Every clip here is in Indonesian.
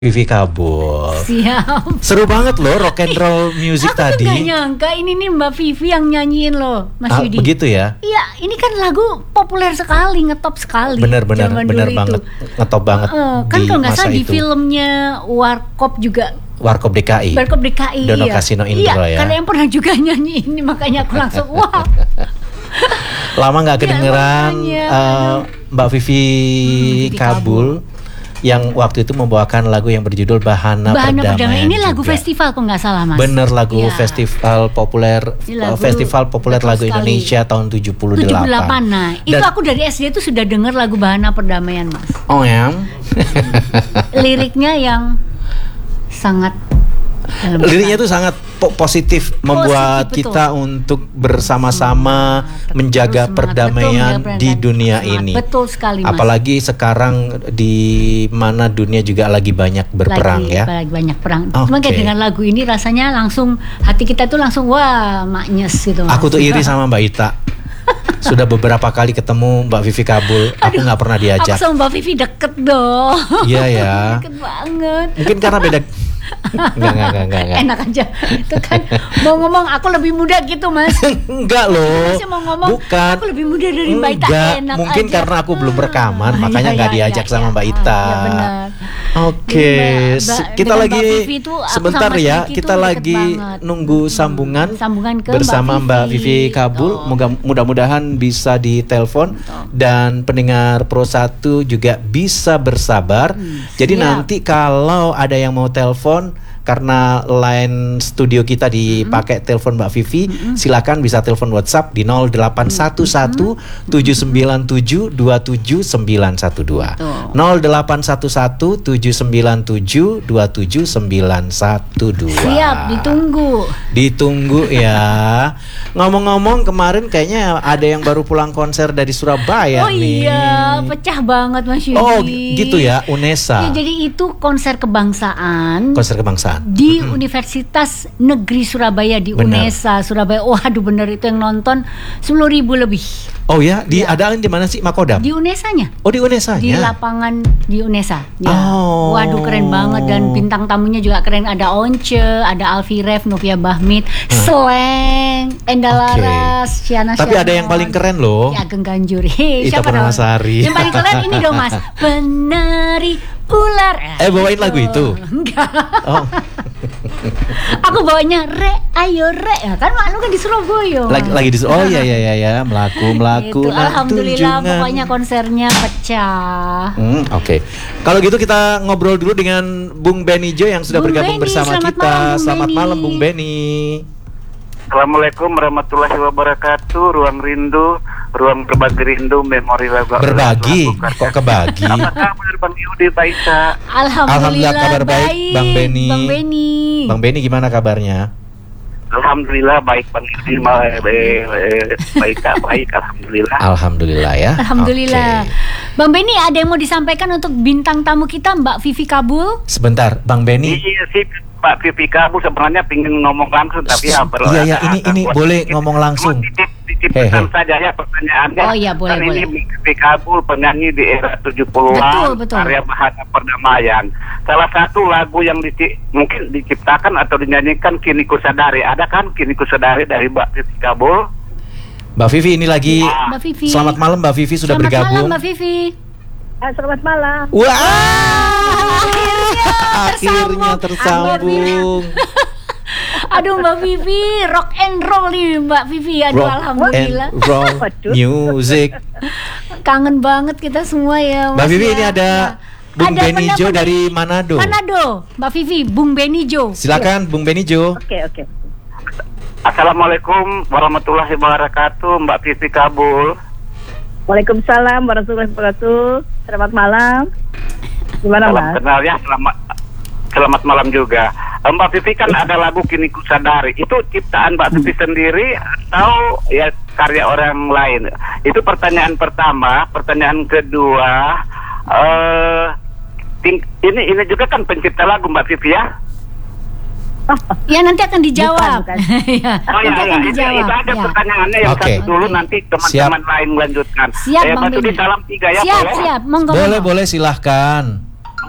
Vivi Kabul. Siap. Seru banget loh rock and roll music tadi. Aku tuh gak nyangka ini nih Mbak Vivi yang nyanyiin loh, Mas Yudi. Begitu ya? Iya, ini kan lagu populer sekali, ngetop sekali. Bener banget, ngetop banget. Kan kalau nggak salah di itu. Filmnya Warkop juga. Warkop DKI. Warkop DKI. Dono iya. Kasino Indro ya. Karena yang pernah juga nyanyi ini, makanya aku langsung wah. Lama nggak kedengeran Mbak Vivi Kabul yang waktu itu membawakan lagu yang berjudul Bahana Perdamaian. Ini lagu juga. Festival kok nggak salah, Mas. Bener, lagu ya. Festival populer lagu Indonesia tahun 78. Nah, itu aku dari SD itu sudah dengar lagu Bahana Perdamaian, Mas. Oh ya. Liriknya yang sangat liriknya tuh sangat positif, membuat kita untuk bersama-sama menjaga perdamaian di dunia ini. Betul sekali, Mas. Apalagi sekarang di mana dunia juga lagi banyak berperang ya. Lagi banyak perang. Cuma kayak dengan lagu ini rasanya langsung hati kita tuh langsung wah maknyes gitu, Mas. Aku tuh iri sama Mbak Ita. Sudah beberapa kali ketemu Mbak Vivi Kabul, aku nggak pernah diajak. Aku sama Mbak Vivi deket dong. Iya ya. Deket banget. Mungkin karena beda. Enggak. Enak aja. Itu kan mau ngomong aku lebih muda gitu, Mas. Enggak loh. Masih mau ngomong bukan. Aku lebih muda dari Mbak Ita. Enak mungkin aja. karena aku belum rekaman, makanya nggak diajak sama Mbak Ita. Ya benar. Oke, kita lagi sebentar ya, kita lagi nunggu sambungan ke bersama Mbak Vivi Kabul. Mudah-mudahan bisa ditelepon dan pendengar Pro 1 juga bisa bersabar. Jadi nanti kalau ada yang mau telepon karena line studio kita dipakai telepon Mbak Vivi, silakan bisa telepon WhatsApp di 0811 797 27912. 0811 797 27912. Siap, Ditunggu ya. Ngomong-ngomong, kemarin kayaknya ada yang baru pulang konser dari Surabaya nih. Iya, pecah banget Mas Yudi. Oh, gitu ya, UNESA. Ya, jadi itu konser kebangsaan. Di Universitas Negeri Surabaya di UNESA Surabaya. Waduh, bener itu yang nonton 10.000 lebih. Oh ya, diadain di mana sih, Makodam? Di UNESA-nya. Oh, di UNESA-nya. Di lapangan di UNESA. Ya. Oh. Waduh, keren banget dan bintang tamunya juga keren. Ada Once, ada Alfi Ref, Novia Bahmit, Sleng, Enda Laras, Syana. Tapi ada yang paling keren loh. Ya, Ageng Ganjur. Ita Purnamasari. Yang paling keren ini dong, Mas. Penari ular. Bawain lagu itu? Enggak. Oh. Aku bawanya ayo ya kan malu kan di Surabaya. Lagi di oh ya melaku gitu. Alhamdulillah tunjungan. Pokoknya konsernya pecah. Oke. Kalau gitu kita ngobrol dulu dengan Bung Benijo yang sudah bergabung bersama kita. Selamat malam Bung Beni. Assalamualaikum warahmatullahi wabarakatuh. Ruang rindu, ruang berbagi rindu, memori lagu. Berbagi? Kok kebagi? Apa kabar Bang Yudi, Baisa? Alhamdulillah kabar baik Bang Beni. Bang Beni gimana kabarnya? Alhamdulillah baik Bang Yudi, baik alhamdulillah. Alhamdulillah ya. Alhamdulillah. Okay. Bang Beni, ada yang mau disampaikan untuk bintang tamu kita Mbak Vivi Kabul? Sebentar, Bang Beni. Iya sih, Pak Vivi Kabul sebenarnya pengen ngomong langsung tapi Iya, ini boleh ngomong langsung. Diciptakan saja ya pertanyaannya. Oh iya, boleh. Ini Vivi Kabul penyanyi di era 70-an, betul. karya Bahana Perdamaian. Salah satu lagu yang mungkin diciptakan atau dinyanyikan Kini Ku Sadari. Ada kan Kini Ku Sadari dari Mbak Vivi Kabul? Mbak Vivi ini lagi. Mbak Vivi. Selamat malam Mbak Vivi sudah bergabung. Selamat malam Mbak Vivi. Selamat malam. Wah, akhirnya tersambung. Aduh Mbak Vivi, rock and roll nih Mbak Vivi. Aduh, alhamdulillah. Roll music. Kangen banget kita semua ya Mas. Mbak Vivi ya. ini ada Bung Benijo dari Manado. Mbak Vivi, Bung Benijo. Silakan Bung Benijo. Oke. Assalamualaikum warahmatullahi wabarakatuh, Mbak Vivi Kabul. Waalaikumsalam warahmatullahi wabarakatuh. Selamat malam. Gimana Mas? Kenal ya, selamat malam juga. Mbak Vivi kan ada lagu Kini Ku Sadari. Itu ciptaan Mbak Vivi sendiri atau ya karya orang lain? Itu pertanyaan pertama. Pertanyaan kedua, ini juga kan pencipta lagu Mbak Vivi ya? Ya nanti akan dijawab. Bukan. Itu ada pertanyaannya yang satu dulu, nanti teman-teman lain melanjutkan. Siap, Bang Batu di salam 3 ya. Siap. Boleh silahkan.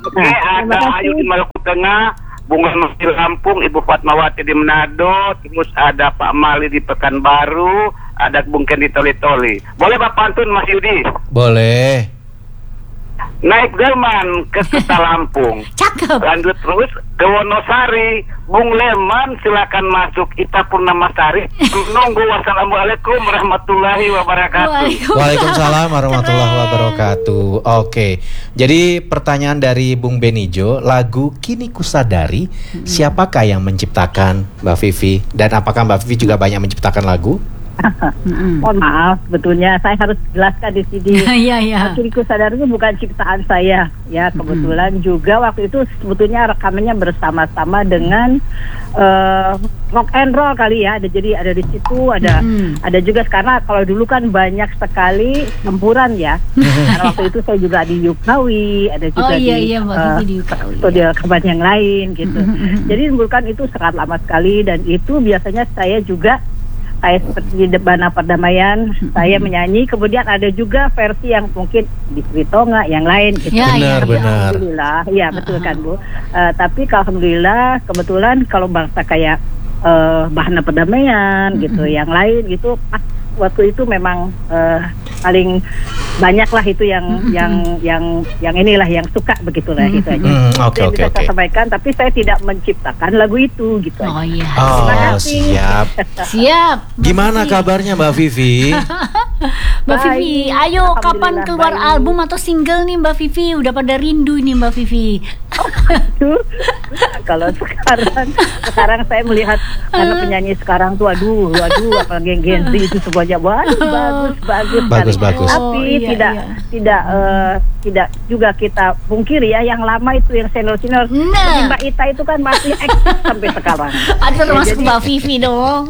Oke, ada Ayu di Maluku Tengah, Bunga di Lampung, Ibu Fatmawati di Manado, terus ada Pak Mali di Pekanbaru, ada Bung Ken di Toli-Toli. Boleh Pak pantun Mas Yudi? Boleh. Naik delman ke Kota Lampung. Cakep. Lanjut terus ke Wonosari, Bung Leman silakan masuk. Ita Purnamasari menunggu. Wassalamualaikum warahmatullahi wabarakatuh. Waalaikumsalam warahmatullahi wabarakatuh. Oke, jadi pertanyaan dari Bung Benijo, lagu Kini Kusadari, siapakah yang menciptakan, Mbak Vivi? Dan apakah Mbak Vivi juga banyak menciptakan lagu? Mohon maaf, sebetulnya saya harus jelaskan di sini. Iya. Kini Kusadari itu bukan ciptaan saya, ya kebetulan juga waktu itu sebetulnya rekamannya bersama-sama dengan rock and roll kali ya. Jadi ada di situ, ada juga karena kalau dulu kan banyak sekali campuran ya. Karena waktu itu saya juga di Yukawi, ada juga di studio rekaman yang lain gitu. Jadi bukan itu sangat lama sekali dan itu biasanya saya seperti di Bana Perdamaian, saya menyanyi, kemudian ada juga versi yang mungkin di Sritonga, yang lain gitu. Benar. Alhamdulillah, ya betul kan Bu. Tapi alhamdulillah kebetulan kalau bangsa kayak Bahana Perdamaian gitu, yang lain gitu, waktu itu memang paling banyak lah itu yang inilah yang suka begitulah gitu aja. Oke. Saya sampaikan, tapi saya tidak menciptakan lagu itu gitu. Oh iya. Terima kasih. Siap. Gimana kabarnya Mbak Vivi? Mbak Vivi, ayo kapan keluar album atau single nih Mbak Vivi? Udah pada rindu ini Mbak Vivi. Kalau sekarang saya melihat karena penyanyi sekarang tuh aduh apalagi yang Gen Z itu semuanya bagus. Tapi tidak juga kita pungkiri ya, yang lama itu yang senior Mbak Ita itu kan masih eksis sampai sekarang. Ada termasuk Mbak Vivi dong.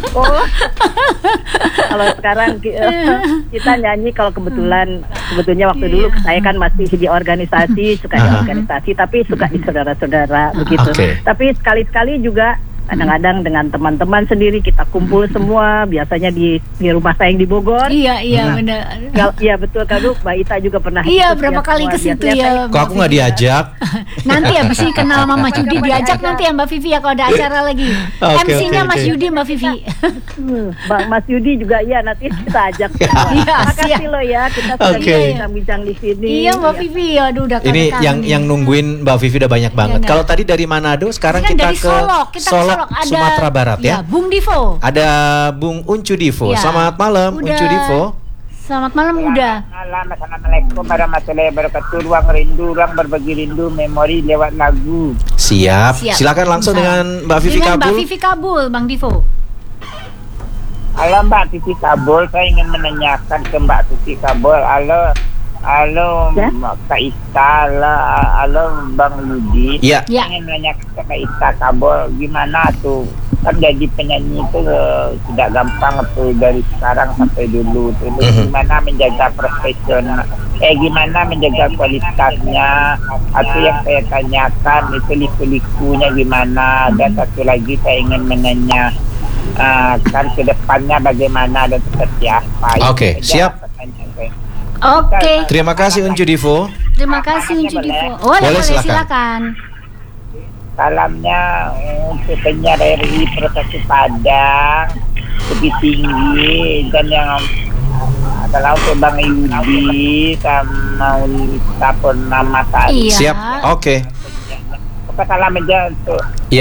Kalau sekarang kita nyanyi, kalau sebetulnya waktu dulu saya kan masih di organisasi, suka di organisasi, tapi suka di saudara-saudara begitu. Tapi sekali-sekali juga kadang-kadang dengan teman-teman sendiri kita kumpul semua, biasanya di rumah saya yang di Bogor. Iya benar. Iya betul kan, Mbak Ita juga pernah. Iya berapa kali ke situ ya. Kok aku nggak diajak? Nanti abis ini kenal sama Mas Yudi diajak nanti ya Mbak Vivi ya kalau ada acara lagi. MC-nya Mas Yudi, Mbak Vivi. Mas Yudi juga ya, nanti kita ajak. Makasih loh ya, kita sudah bincang-bincang di sini. Iya Mbak Vivi, aduh udah. Ini yang nungguin Mbak Vivi udah banyak banget. Kalau tadi dari Manado, sekarang kita ke Solok. Sumatera Barat ya. Bung Divo. Ada Bung Uncu Divo. Selamat malam Uncu Divo. Selamat malam udah. Assalamualaikum warahmatullahi wabarakatuh. Ruang berbagi rindu memori lewat lagu. Siap. Silakan langsung dengan Mbak Vivi Kabul. Mbak Vivi Kabul, Bang Divo. Halo Mbak Vivi Kabul, saya ingin menanyakan ke Mbak Vivi Kabul. Halo Kak Ita, halo Bang Yudi. Iya. Ingin menanyakan ke Kak Ita Kabul, gimana tuh kan jadi penyanyi itu tidak gampang tuh dari sekarang sampai dulu tuh. Gimana menjaga profesional, gimana menjaga kualitasnya? Atau yang saya tanyakan itu liku-likunya gimana? Dan satu lagi saya ingin menanya kan ke depannya bagaimana dan seperti apa? Oke, siap. Oke. Terima kasih Uncu Divo. Terima kasih Uncu Divo. Boleh silakan. Salamnya untuk penyiar RRI Provinsi Padang lebih tinggi, dan yang adalah untuk Bang Yudi sama Unita Purnamasari. Siap. Oke. Salam aja untuk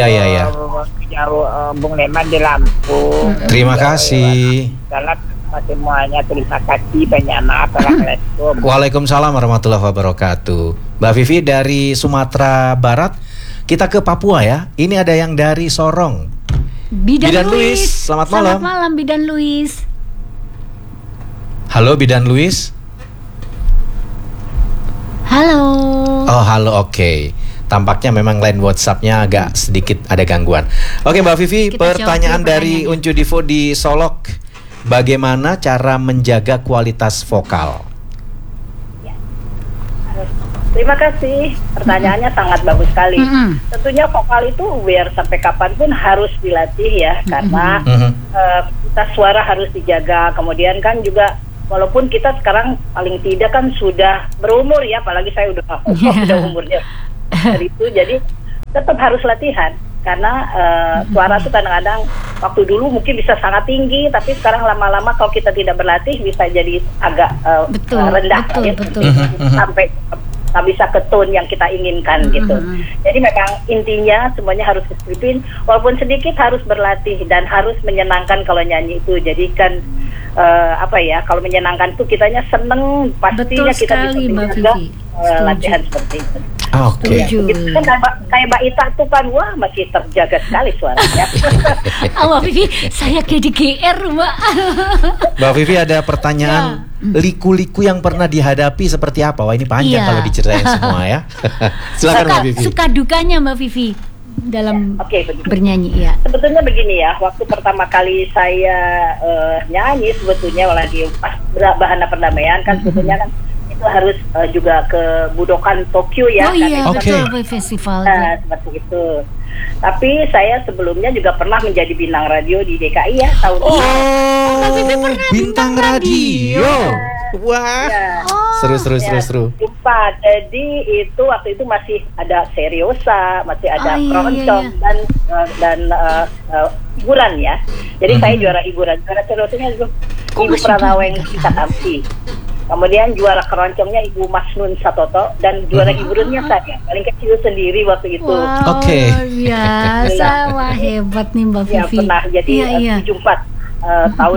Bung Leman di Lampung. Terima kasih. Salam semuanya, terima kasih, banyak maaf. Assalamualaikum. Waalaikumsalam warahmatullahi wabarakatuh. Mbak Vivi dari Sumatera Barat, kita ke Papua ya. Ini ada yang dari Sorong. Bidan Luis. Selamat malam. Selamat malam Bidan Luis. Halo Bidan Luis. Halo. Oh halo, oke. Tampaknya memang line WhatsApp-nya agak sedikit ada gangguan. Oke Mbak Vivi, pertanyaan dari Uncu Divo di Solok. Bagaimana cara menjaga kualitas vokal? Terima kasih. Pertanyaannya sangat bagus sekali. Tentunya vokal itu biar sampai kapanpun harus dilatih ya, karena kualitas suara harus dijaga. Kemudian kan juga walaupun kita sekarang paling tidak kan sudah berumur ya, apalagi saya udah umurnya dari itu, jadi tetap harus latihan karena suara tuh kadang-kadang waktu dulu mungkin bisa sangat tinggi, tapi sekarang lama-lama kalau kita tidak berlatih bisa jadi agak rendah sampai nggak bisa ke tone yang kita inginkan gitu. Jadi memang intinya semuanya harus disiplin, walaupun sedikit harus berlatih dan harus menyenangkan kalau nyanyi itu. Jadi kan kalau menyenangkan itu kitanya seneng, pastinya kita bisa menjaga latihan seperti itu. Oke. Kan kayak Mbak Ita tuh kan, wah masih terjaga sekali suaranya. Mbak Vivi, saya jadi GR Mbak. Mbak Vivi ada pertanyaan, liku-liku yang pernah dihadapi seperti apa? Wah ini panjang kalau diceritain semua ya. Silakan Mbak Vivi. Suka dukanya Mbak Vivi dalam bernyanyi ya. Sebetulnya begini ya, waktu pertama kali saya nyanyi sebetulnya lagi pas Bahana Perdamaian kan sebetulnya kan itu harus juga ke Budokan Tokyo ya. Oh iya, betul festival. Seperti itu. Tapi saya sebelumnya juga pernah menjadi bintang radio di DKI ya tahun ini. Bintang radio. Wah. Seru. Jadi itu waktu itu masih ada Seriosa, masih ada Keroncong dan hiburan ya. Jadi saya juara hiburan. Juara Seriosanya itu Ibu Pranaweng Katamsi. Kemudian juara keroncongnya Ibu Masnun Satoto dan juara hiburannya saya paling kecil sendiri waktu itu. Wow, biasa, wah hebat nih Mbak Vivi. Ya pernah jadi 74 tahun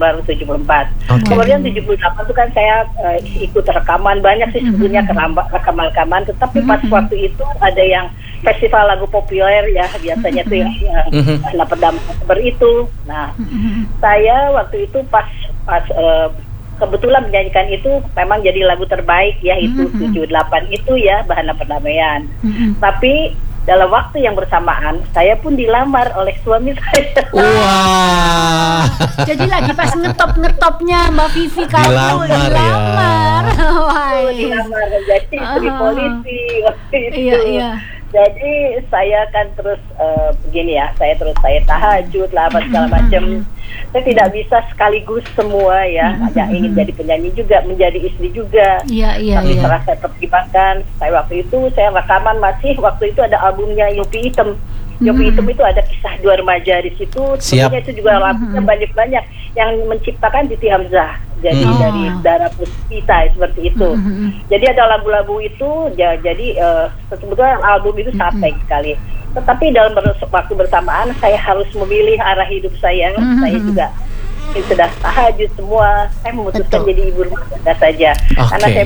1974. Kemudian 78 itu kan saya ikut rekaman banyak sih sebetulnya rekaman-rekaman, tetapi pas waktu itu ada yang festival lagu populer ya biasanya tuh yang Perdamaian itu. Nah, saya waktu itu pas kebetulan menyanyikan itu memang jadi lagu terbaik ya, itu 78 itu ya Bahana Perdamaian. Tapi dalam waktu yang bersamaan saya pun dilamar oleh suami saya. Wah. Jadi lagi pas ngetopnya Mbak Vivi kalau dilamar. Dilamar jadi istri polisi waktu itu. Iya. Jadi saya kan terus begini ya, saya tahajud lah apa segala macam. Saya tidak bisa sekaligus semua ya. Ingin jadi penyanyi juga, menjadi istri juga. Tapi setelah saya pertimbangkan, saya waktu itu saya rekaman masih waktu itu ada albumnya Yopi Hitam. Yopi Hitam itu ada kisah dua remaja di situ. Sebenarnya itu juga lagunya banyak yang menciptakan Titi Hamzah. Jadi dari Dara Puspita seperti itu. Jadi ada lagu-lagu itu. Jadi sebetulnya album itu sangat baik sekali. Tetapi dalam waktu bersamaan saya harus memilih arah hidup saya. Saya juga sudah tahajud semua. Saya memutuskan jadi ibu rumah tangga saja. Karena saya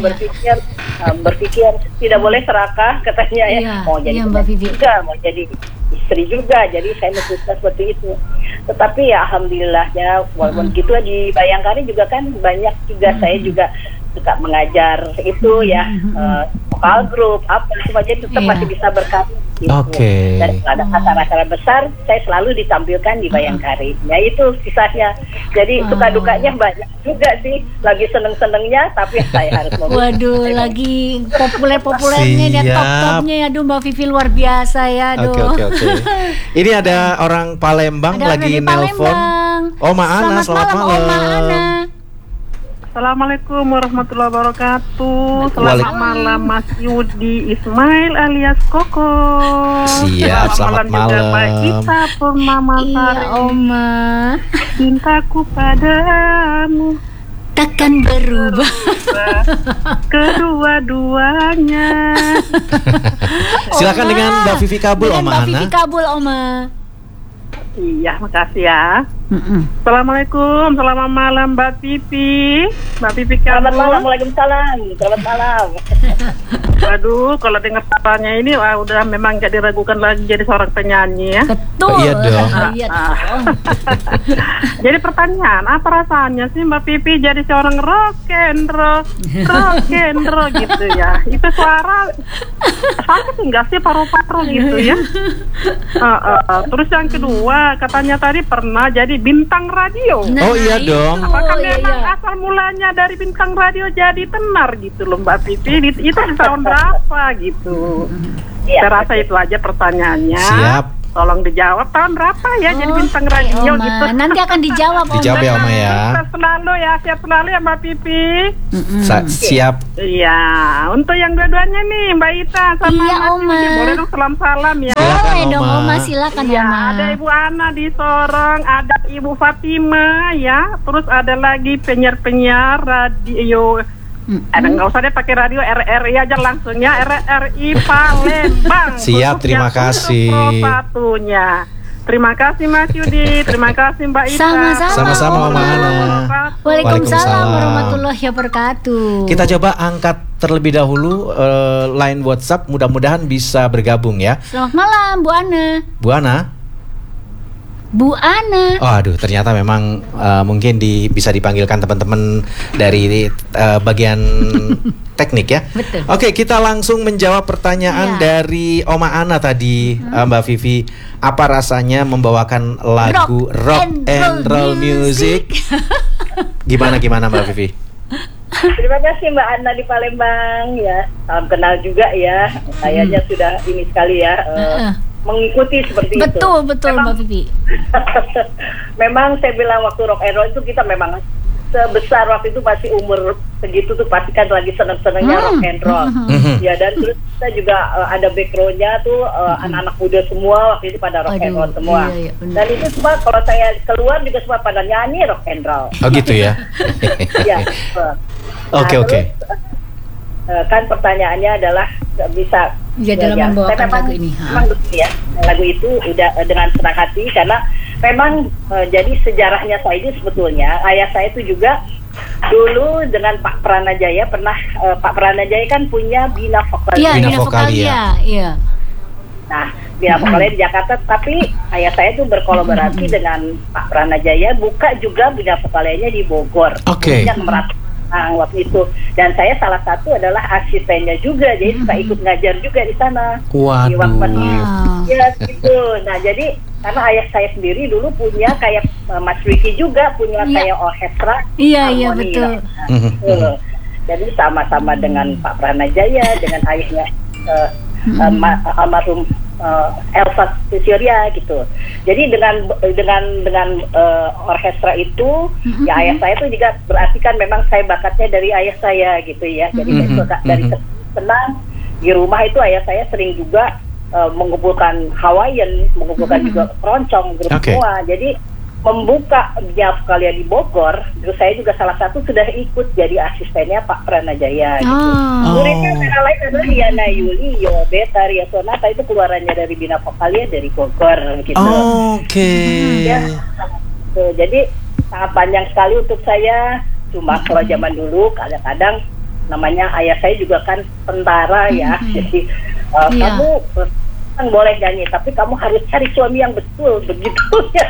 berpikir tidak boleh serakah katanya ya. Mau jadi juga, mau jadi istri juga. Jadi saya memutuskan seperti itu. Tetapi ya alhamdulillahnya walaupun gitu di Bayangkari juga kan banyak juga saya juga suka mengajar itu ya vokal grup apa semua, jadi tetap masih bisa berkarya gitu. Dan ada acara-acara besar saya selalu ditampilkan di Bayangkari. Ya itu kisahnya. Jadi suka dukanya banyak juga sih. Lagi seneng-senengnya tapi saya harus waduh lagi populer-populernya dia top-topnya ya. Aduh Mbak Vivi luar biasa ya. Aduh. Oke. Ini ada orang Palembang lagi nelpon. Oma Ana, selamat malam. Oma Ana. Assalamualaikum warahmatullahi wabarakatuh. Selamat malam Mas Yudi Ismail alias Koko. Siap, selamat malam juga Mbak Ita Purnamasari. Iya Oma. Cintaku padamu takkan berubah. Kedua-duanya. Silakan dengan Mbak Vivi Kabul, Oma Ana. Mbak Vivi Kabul, Oma. Iya, makasih ya. Assalamualaikum, selamat malam Mbak Vivi. Mbak Vivi Kabul. Selamat malam, waalaikumsalam. Selamat malam. Waduh, kalau dengar suaranya ini udah memang gak diragukan lagi jadi seorang penyanyi ya. Betul. Iya dong. Jadi pertanyaan, apa rasanya sih Mbak Vivi jadi seorang rock and roll gitu ya? Itu suara sakit enggak sih paru-paru gitu ya? Terus yang kedua, katanya tadi pernah jadi bintang radio. Oh iya dong. Apakah memang asal mulanya dari bintang radio jadi tenar gitu loh Mbak Vivi? Itu tahun berapa gitu? Saya rasa itu aja pertanyaannya. Siap. Tolong dijawab tahun berapa ya jadi bintang radio Oma. gitu. Nanti akan dijawab, Oma. Dijawab ya, Oma ya. Sehat selalu ya, sehat selalu ya Mbak Pipi. Siap. Iya, untuk yang dua-duanya nih Mbak Ita sama Iya, Mas Oma. Yudi, boleh dong salam-salam ya. Silakan, Boleh dong, Oma. Oma, silakan, Ya, Oma. ada Ibu Ana di Sorong, ada Ibu Fatima ya, terus ada lagi penyiar-penyiar radio. Ada nggak usah deh pakai radio, RRI aja langsung ya, RRI Palembang. Siap, terima Khususnya kasih. untuk Pro satunya. Terima kasih Mas Yudi, terima kasih Mbak Ita. Sama-sama. Sama-sama, Oma Ana. Waalaikumsalam Waalaikumsalam. warahmatullahi wabarakatuh. Kita coba angkat terlebih dahulu line WhatsApp, mudah-mudahan bisa bergabung ya. Selamat malam, Bu Ana. Bu Ana. Bu Ana. Oh, aduh, ternyata memang mungkin bisa dipanggilkan teman-teman dari bagian teknik ya. Betul. Oke, kita langsung menjawab pertanyaan Iya. dari Oma Ana tadi, Mbak Vivi. Apa rasanya membawakan lagu rock and roll music? Gimana Mbak Vivi? Terima kasih Mbak Ana di Palembang ya. Salam kenal juga ya. Kayaknya sudah ini sekali ya. Mengikuti seperti itu. Betul, Memang- Mbak Vivi. Memang saya bilang waktu rock and roll itu kita memang sebesar waktu itu masih umur segitu tuh pasti kan lagi seneng-senengnya rock and roll. Ya, dan terus kita juga ada backgroundnya tuh anak-anak muda semua waktu itu pada rock and roll Aduh, semua. iya, benar. Dan itu semua kalau saya keluar juga semua pada nyanyi rock and roll. Oh gitu ya. Ya. Oke, oke. Kan pertanyaannya adalah bisa Ya, dalam membawakan saya memang- lagu ini. memang betul ya, lagu itu udah dengan senang hati karena memang jadi sejarahnya saya ini sebetulnya ayah saya itu juga dulu dengan Pak Pranajaya pernah Pak Pranajaya kan punya Bina Vokalia. Iya, Bina Bina Vokalia. Vokalia. Iya. Nah, Bina Vokalia di Jakarta, tapi ayah saya itu berkolaborasi dengan Pak Pranajaya buka juga Bina Vokalianya di Bogor. Oke. Yang merata waktu itu, dan saya salah satu adalah asistennya juga, jadi suka ikut ngajar juga di sana. Di Waduh. Wow. Ya gitu. Nah jadi karena ayah saya sendiri dulu punya kayak Mas Ricky juga punya Iya. kayak orkestra. Iya, iya, harmoni. betul. Nah, jadi sama-sama dengan Pak Pranajaya, dengan ayahnya almarhum Elsa Surya gitu. Jadi dengan orkestra itu, ya ayah saya itu juga berarti kan memang saya bakatnya dari ayah saya gitu ya. Jadi saya suka dari senang di rumah itu ayah saya sering juga mengumpulkan Hawaiian, mengumpulkan juga keroncong grup Oke. semua. Jadi membuka Bina Vokalia di Bogor, terus saya juga salah satu sudah ikut jadi asistennya Pak Pranajaya gitu. Oh. Muridnya antara lain adalah Yana Yuli, Yobeta, Ria Sonata, itu keluarannya dari Bina Vokalia dari Bogor gitu. Oke. Ya, tuh, jadi sangat panjang sekali untuk saya. Cuma kalau zaman dulu kadang-kadang namanya ayah saya juga kan tentara ya, jadi Iya. kamu kan boleh nyanyi, tapi kamu harus cari suami yang betul begitu ya.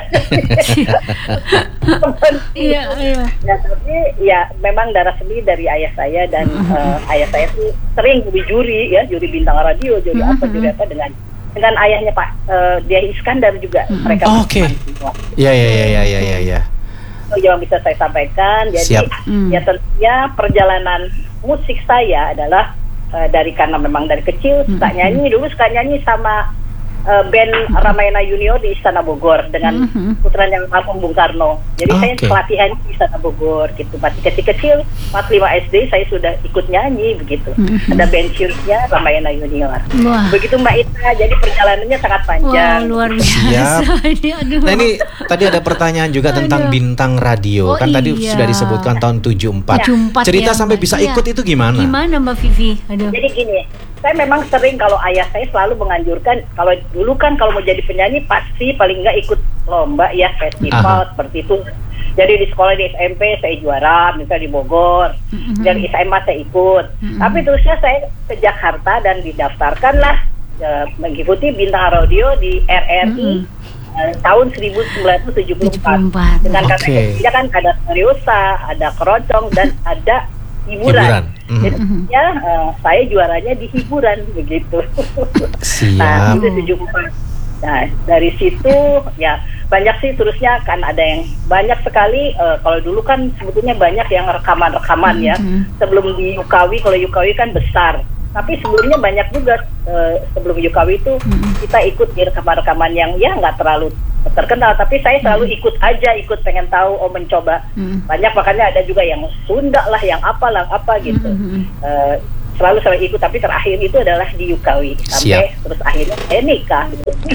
Iya, iya. Ya, tapi ya memang darah sendiri dari ayah saya, dan ayah saya tuh sering jadi juri ya, juri bintang radio, juri apa dengan ayahnya Pak Dia Iskandar juga. Mereka Oke. Ya. itu yang bisa saya sampaikan. Jadi Siap. ya tentunya perjalanan musik saya adalah dari karena memang dari kecil suka nyanyi, dulu suka nyanyi sama band Ramayana Junior di Istana Bogor dengan putranya almarhum Bung Karno. Jadi saya Oke. pelatihan di Istana Bogor gitu. Masih kecil-kecil, 4-5 SD saya sudah ikut nyanyi begitu. Ada band cheersnya Ramayana Junior. Wah. Begitu Mbak Ita, jadi perjalanannya sangat Wah, panjang. luar biasa. Siap. Ini, aduh. Nah ini tadi ada pertanyaan juga tentang bintang radio. Oh, Kan tadi iya. sudah disebutkan tahun 74. 74 Cerita ya, sampai Mbak. bisa Iya. ikut itu gimana? Gimana Mbak Vivi? Aduh. Jadi gini, saya memang sering, kalau ayah saya selalu menganjurkan, kalau dulu kan kalau mau jadi penyanyi pasti paling nggak ikut lomba ya, festival seperti itu. Jadi di sekolah di SMP saya juara, misalnya di Bogor, dan di SMA saya ikut. Tapi terusnya saya ke Jakarta dan didaftarkanlah mengikuti bintang radio di RRI tahun 1974. Dengan kata kerja kan ada seriosa, ada keroncong, dan ada hiburan. Jadi ya, saya juaranya di hiburan begitu. Siap. Nah, itu 74. Nah, dari situ ya banyak sih terusnya, kan ada yang banyak sekali. Kalau dulu kan sebetulnya banyak yang rekaman-rekaman ya. Sebelum di Yukawi, kalau Yukawi kan besar. Tapi sebelumnya banyak juga sebelum Yukawi itu kita ikut di rekaman-rekaman yang ya nggak terlalu terkenal, tapi saya selalu ikut pengen tahu, mencoba. Banyak, makanya ada juga yang Sunda lah, yang apalah apa gitu. Selalu ikut, tapi terakhir itu adalah di Yukawi sampai terus akhirnya saya nikah.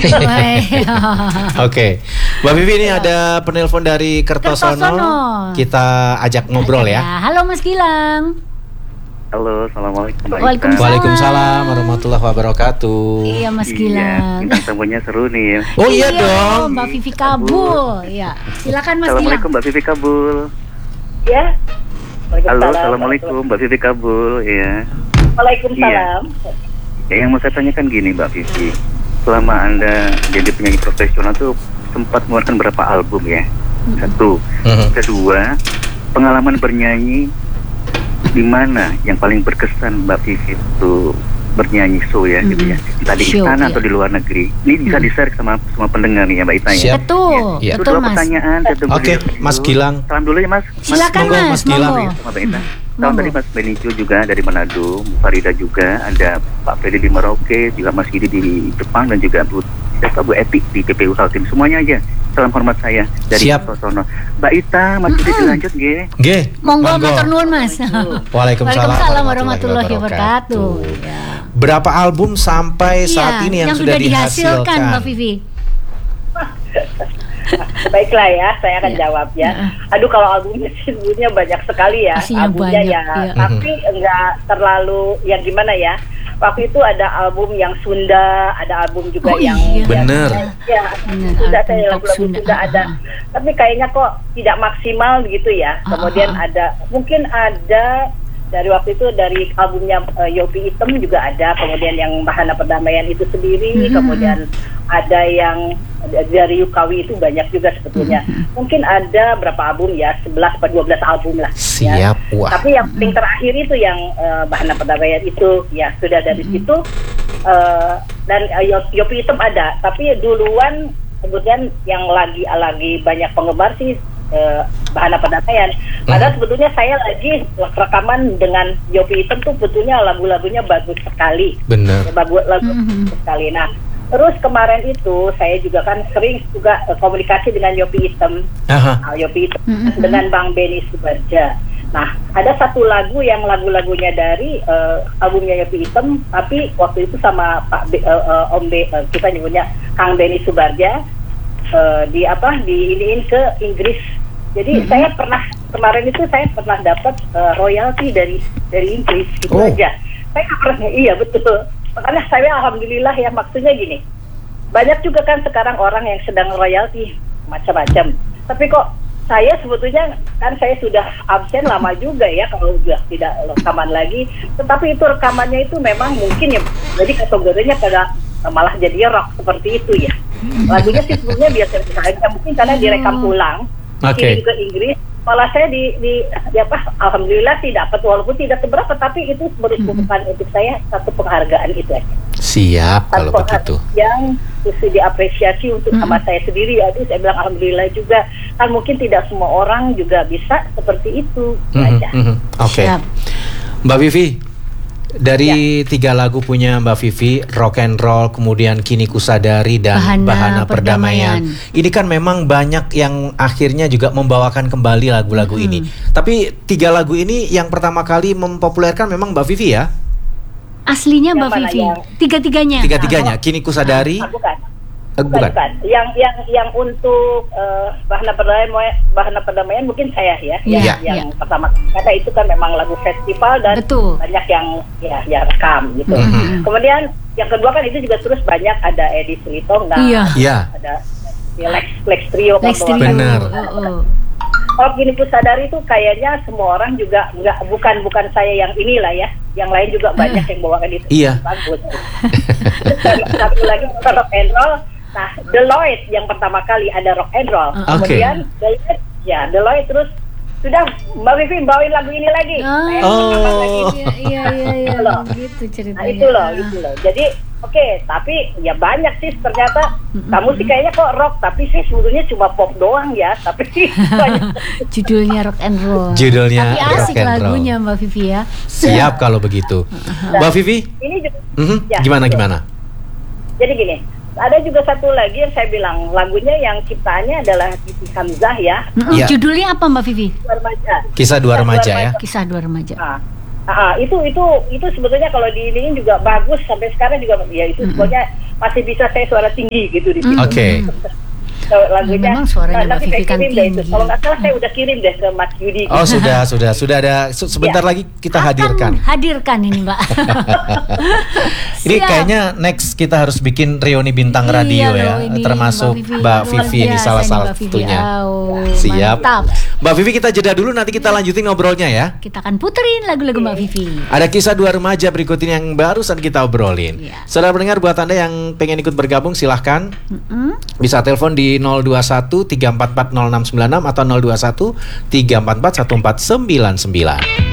Oke, Mbak Vivi, ini ada penelpon dari Kertosono. Kita ajak ngobrol ya. Halo Mas Gilang. Halo, assalamualaikum. Waalaikumsalam warahmatullahi wabarakatuh. Iya Mas Gilang. Bintang tamunya seru nih. Oh iya dong. Mbak Vivi Kabul. Ya, silakan Mas Gilang. Assalamualaikum Mbak Vivi Kabul. Ya. Halo, assalamualaikum Mbak Vivi Kabul. Ya. Waalaikumsalam. Ya, yang mau saya tanyakan gini Mbak Vivi, selama Anda jadi penyanyi profesional tuh sempat mengeluarkan berapa album ya? Satu. Kedua, pengalaman bernyanyi di mana yang paling berkesan Mbak Vivi itu bernyanyi show ya gitu ya, entah di istana atau di luar negeri. Ini bisa di-share sama semua pendengar nih ya Mbak Ita ya. Betul, ya. betul Mas. Pertanyaan. Oke, Mas Gilang. Salam dulu ya Mas. Silakan Mas Gilang. Sama Mbak Ita. Salam dari Mas Benicio juga dari Manado, Farida juga, ada Pak Freddy di Merauke, juga Mas Gidi di Jepang, dan juga Bu Epi di PPU Kaltim. Semuanya aja. Salam hormat saya dari Kertosono. Mbak Ita, Mas Gidi dilanjut nggih. Nggih. Monggo matur nuwun Mas. Waalaikumsalam warahmatullahi wabarakatuh. Berapa album sampai saat ini yang sudah dihasilkan Mbak Vivi? Baiklah ya, saya akan jawab ya. Aduh, kalau albumnya sebetulnya banyak sekali ya. Albumnya banyak, ya, tapi enggak terlalu yang gimana ya. Waktu itu ada album yang Sunda, ada album juga yang bener. Ya, Sunda, saya lagu-lagu Sunda ada. Tapi kayaknya kok tidak maksimal begitu ya. Kemudian mungkin ada dari waktu itu dari albumnya Yopi Item juga ada, kemudian yang Bahana Perdamaian itu sendiri, kemudian ada yang dari Yukawi itu banyak juga sebetulnya. Mungkin ada berapa album ya, 11 atau 12 album lah. Siap, ya. wah. Tapi yang paling terakhir itu yang Bahana Perdamaian itu ya sudah dari situ, dan Yopi Item ada. Tapi duluan kemudian yang lagi banyak penggemar sih Bahana Perdamaian. Padahal sebetulnya saya lagi rekaman dengan Yopi Item tuh sebetulnya lagu-lagunya bagus sekali. Benar. Lagu sekali. Nah, terus kemarin itu saya juga kan sering juga komunikasi dengan Yopi Item. Yopi Item dengan Bang Benny Subarja. Nah, ada satu lagu yang lagu-lagunya dari albumnya Yopi Item, tapi waktu itu sama Pak kita nyebutnya Kang Benny Subarja diiniin ke Inggris. Jadi saya kemarin itu saya pernah dapat royalti dari Inggris gitu aja. Saya pernah, iya betul. Makanya saya alhamdulillah ya, maksudnya gini. Banyak juga kan sekarang orang yang sedang royalti macam-macam. Tapi kok saya sebetulnya kan saya sudah absen lama juga ya, kalau sudah tidak rekaman lagi. Tetapi itu rekamannya itu memang mungkin ya, jadi kategorinya pada malah jadi rock seperti itu ya. Lagunya sih sebetulnya biasa-biasa, mungkin karena direkam ulang. Kirim ke Inggris, malah saya alhamdulillah sih dapat, walaupun tidak seberapa, tapi itu merupakan untuk saya satu penghargaan itu aja. Siap kalau begitu. Yang mesti diapresiasi untuk sama saya sendiri. Aduh, saya bilang alhamdulillah juga. Kan mungkin tidak semua orang juga bisa seperti itu. Oke. Mbak Vivi, dari 3 lagu punya Mbak Vivi, Rock and Roll, kemudian Kini Kusadari, dan Bahana Perdamaian. Ini kan memang banyak yang akhirnya juga membawakan kembali lagu-lagu ini. Tapi 3 lagu ini yang pertama kali mempopulerkan memang Mbak Vivi ya? Aslinya Mbak Vivi. Tiga-tiganya. Tiga-tiganya. Kini Kusadari. Bukan. Yang untuk Bahana Perdamaian mungkin saya ya. Yang pertama, karena itu kan memang lagu festival dan banyak yang ya rekam gitu. Kemudian yang kedua kan itu juga terus banyak ada Edi Sulitonga, ada Lex Trio. Benar. Kalau Kini Kusadari itu kayaknya semua orang juga bukan saya yang inilah ya, yang lain juga banyak yang bawakan itu. Bagus. Satu lagi rock and roll. Nah, Deloitte yang pertama kali ada rock and roll. Kemudian Deloitte terus sudah Mbak Vivi bawain lagu ini lagi. Iya. Gitu ceritanya. Nah, itu loh. Jadi Oke, tapi ya banyak sih ternyata. Kamu sih kayaknya kok rock, tapi sih sebetulnya cuma pop doang ya. Tapi banyak. Judulnya rock and roll. Judulnya tapi asik rock and roll. lagunya Mbak Vivi ya. Siap kalau begitu. Mbak Vivi, Ini juga, ya, gimana betul. gimana? Jadi gini, ada juga satu lagi yang saya bilang lagunya yang ciptaannya adalah Siti Hamzah ya. Ya. Judulnya apa Mbak Vivi? Dua remaja. Kisah dua remaja ya. Kisah dua remaja. Itu sebetulnya kalau diilingin juga bagus sampai sekarang juga ya itu sebetulnya masih bisa saya suara tinggi gitu di situ. Oke. Lagunya memang suaranya Mbak nanti Vivi saya kan kirim deh itu. tinggi. Kalau nggak salah saya udah kirim deh ke Mas Yudi. Oh sudah ada sebentar lagi kita hadirkan. Hadirkan ini Mbak. Ini Siap. kayaknya next kita harus bikin reuni bintang radio ya, loh, ini termasuk Mbak Vivi ini biasa salah nih, Mbak Vivi. satunya. Siap. Mantap. Mbak Vivi kita jeda dulu, nanti kita lanjutin ngobrolnya ya. Kita akan puterin lagu-lagu Mbak Vivi. Ada kisah dua remaja berikut ini yang barusan kita obrolin. Iya. Saudara pendengar, buat Anda yang pengen ikut bergabung silahkan bisa telepon di 021 344 0696 atau 021 344 1499.